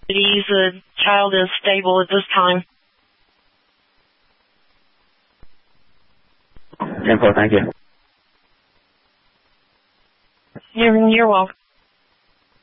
The child is stable at this time. 10-4, thank you. You're welcome.